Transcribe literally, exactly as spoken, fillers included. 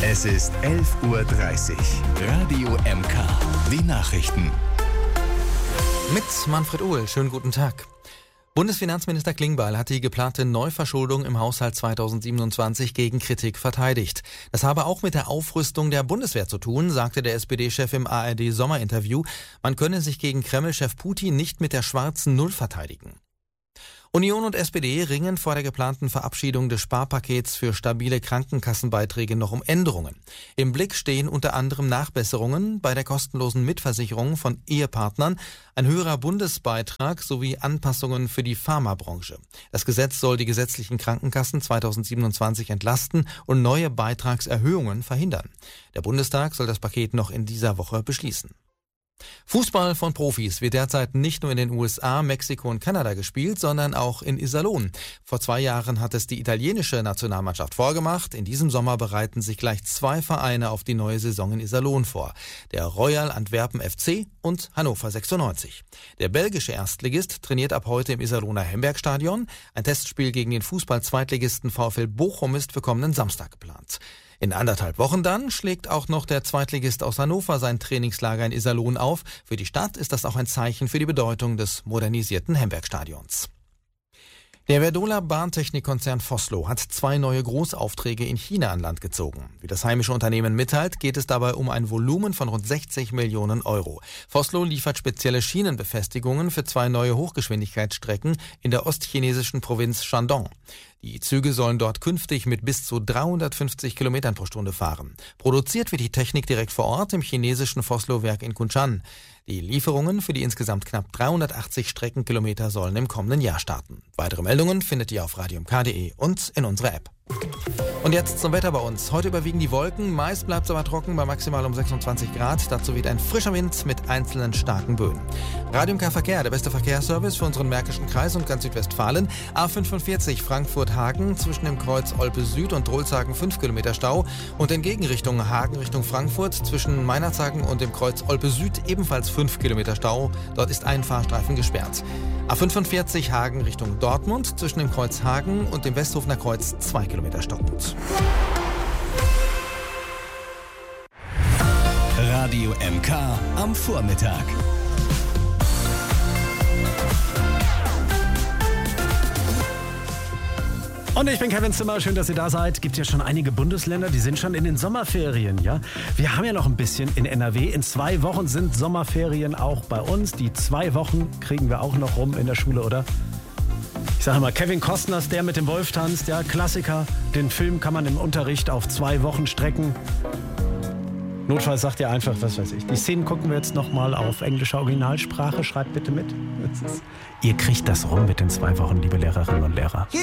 Es ist elf Uhr dreißig. Radio M K. Die Nachrichten. Mit Manfred Uhl. Schönen guten Tag. Bundesfinanzminister Klingbeil hat die geplante Neuverschuldung im Haushalt zweitausendsiebenundzwanzig gegen Kritik verteidigt. Das habe auch mit der Aufrüstung der Bundeswehr zu tun, sagte der S P D-Chef im A R D-Sommerinterview. Man könne sich gegen Kreml-Chef Putin nicht mit der schwarzen Null verteidigen. Union und S P D ringen vor der geplanten Verabschiedung des Sparpakets für stabile Krankenkassenbeiträge noch um Änderungen. Im Blick stehen unter anderem Nachbesserungen bei der kostenlosen Mitversicherung von Ehepartnern, ein höherer Bundesbeitrag sowie Anpassungen für die Pharmabranche. Das Gesetz soll die gesetzlichen Krankenkassen zweitausendsiebenundzwanzig entlasten und neue Beitragserhöhungen verhindern. Der Bundestag soll das Paket noch in dieser Woche beschließen. Fußball von Profis wird derzeit nicht nur in den U S A, Mexiko und Kanada gespielt, sondern auch in Iserlohn. Vor zwei Jahren hat es die italienische Nationalmannschaft vorgemacht. In diesem Sommer bereiten sich gleich zwei Vereine auf die neue Saison in Iserlohn vor. Der Royal Antwerpen F C und Hannover sechsundneunzig. Der belgische Erstligist trainiert ab heute im Iserlohner Hembergstadion. Ein Testspiel gegen den Fußball-Zweitligisten VfL Bochum ist für kommenden Samstag geplant. In anderthalb Wochen dann schlägt auch noch der Zweitligist aus Hannover sein Trainingslager in Iserlohn auf. Für die Stadt ist das auch ein Zeichen für die Bedeutung des modernisierten Hembergstadions. Der Verdola Bahntechnikkonzern Vossloh hat zwei neue Großaufträge in China an Land gezogen. Wie das heimische Unternehmen mitteilt, geht es dabei um ein Volumen von rund sechzig Millionen Euro. Vossloh liefert spezielle Schienenbefestigungen für zwei neue Hochgeschwindigkeitsstrecken in der ostchinesischen Provinz Shandong. Die Züge sollen dort künftig mit bis zu dreihundertfünfzig Kilometern pro Stunde fahren. Produziert wird die Technik direkt vor Ort im chinesischen Vossloh-Werk in Kunshan. Die Lieferungen für die insgesamt knapp dreihundertachtzig Streckenkilometer sollen im kommenden Jahr starten. Weitere Meldungen findet ihr auf radio m k punkt d e und in unserer App. Und jetzt zum Wetter bei uns. Heute überwiegen die Wolken, meist bleibt es aber trocken bei maximal um sechsundzwanzig Grad. Dazu weht ein frischer Wind mit einzelnen starken Böen. Radio M K Verkehr, der beste Verkehrsservice für unseren Märkischen Kreis und ganz Südwestfalen. A fünfundvierzig Frankfurt-Hagen zwischen dem Kreuz Olpe Süd und Drolshagen fünf Kilometer Stau. Und in Gegenrichtung Hagen Richtung Frankfurt zwischen Meinerzhagen und dem Kreuz Olpe Süd ebenfalls fünf Kilometer Stau. Dort ist ein Fahrstreifen gesperrt. A fünfundvierzig Hagen Richtung Dortmund zwischen dem Kreuz Hagen und dem Westhofener Kreuz zwei Kilometer stockend. Radio M K am Vormittag. Und ich bin Kevin Zimmer, schön, dass ihr da seid. Gibt ja schon einige Bundesländer, die sind schon in den Sommerferien, ja. Wir haben ja noch ein bisschen in N R W. In zwei Wochen sind Sommerferien auch bei uns. Die zwei Wochen kriegen wir auch noch rum in der Schule, oder? Ich sage mal, Kevin Costner ist der mit dem Wolf tanzt, ja, Klassiker. Den Film kann man im Unterricht auf zwei Wochen strecken. Notfalls sagt ihr einfach, was weiß ich. Die Szenen gucken wir jetzt nochmal auf englischer Originalsprache. Schreibt bitte mit. Ihr kriegt das rum mit den zwei Wochen, liebe Lehrerinnen und Lehrer.